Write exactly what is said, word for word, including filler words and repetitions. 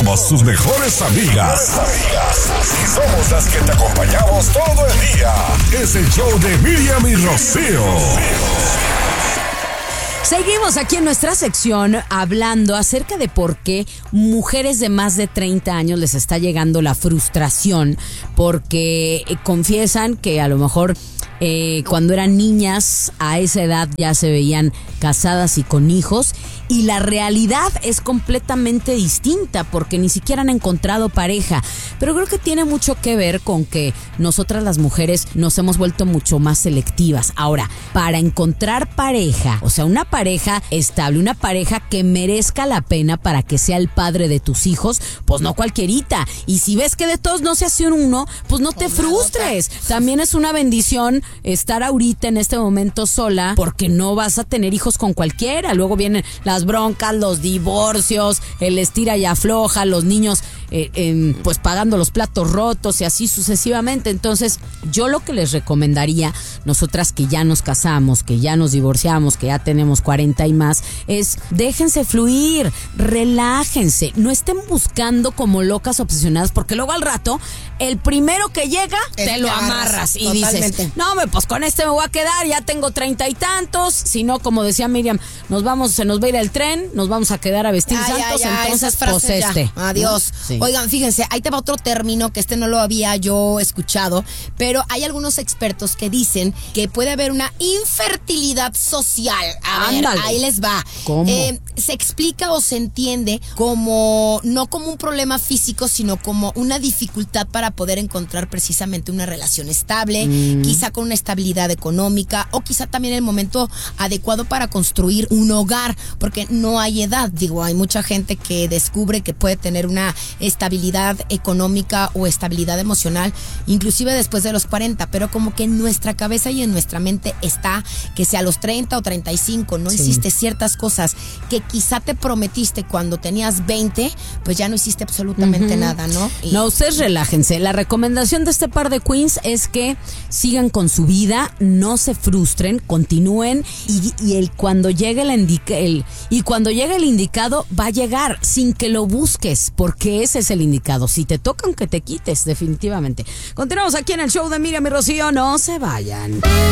somos tus mejores amigas. Y somos las que te acompañamos todo el día. Es el show de Miriam y Rocío. Seguimos aquí en nuestra sección hablando acerca de por qué mujeres de más de treinta años les está llegando la frustración, porque confiesan que a lo mejor eh, cuando eran niñas a esa edad ya se veían casadas y con hijos, y la realidad es completamente distinta porque ni siquiera han encontrado pareja. Pero creo que tiene mucho que ver con que nosotras las mujeres nos hemos vuelto mucho más selectivas. Ahora, para encontrar pareja, o sea, una pareja estable, una pareja que merezca la pena para que sea el padre de tus hijos, pues no cualquierita. Y si ves que de todos no se hace uno, pues no te frustres. También es una bendición estar ahorita en este momento sola, porque no vas a tener hijos con cualquiera. Luego vienen las broncas, los divorcios, el estira y afloja, los niños eh, eh, pues pagando los platos rotos y así sucesivamente. Entonces yo lo que les recomendaría, nosotras que ya nos casamos, que ya nos divorciamos, que ya tenemos cuarenta y más, es déjense fluir, relájense, no estén buscando como locas obsesionadas, porque luego al rato el primero que llega te lo amarras y totalmente dices, no, pues con este me voy a quedar, ya tengo treinta y tantos. Si no, como decía Miriam, nos vamos, se nos va a ir el tren, nos vamos a quedar a vestir ya, santos, ya, ya, entonces pues este. Adiós. Sí. Oigan, fíjense, ahí te va otro término que este no lo había yo escuchado, pero hay algunos expertos que dicen que puede haber una infertilidad social. A ver, Ándale. ahí les va. ¿Cómo? Eh, se explica o se entiende como, no como un problema físico, sino como una dificultad para poder encontrar precisamente una relación estable, mm. quizá con una estabilidad económica, o quizá también el momento adecuado para construir un hogar, porque no hay edad. Digo, hay mucha gente que descubre que puede tener una estabilidad económica o estabilidad emocional, inclusive después de los cuarenta, pero como que en nuestra cabeza y en nuestra mente está que si a los treinta o treinta y cinco no sí. hiciste ciertas cosas que quizá te prometiste cuando tenías veinte, pues ya no hiciste absolutamente uh-huh. nada, ¿no? Y no, ustedes relájense. La recomendación de este par de queens es que sigan con su vida, no se frustren, continúen y, y el cuando llegue el, indica, el y cuando llegue el indicado va a llegar sin que lo busques, porque ese es el indicado. Si te toca, aunque te quites, definitivamente. Continuamos aquí en el show de Miriam y Rocío, no se vayan.